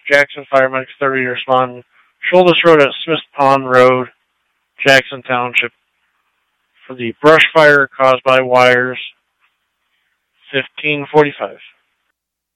Jackson Firemedics 30 to respond. Shoulder Road at Smith Pond Road, Jackson Township, for the brush fire caused by wires. 15:45.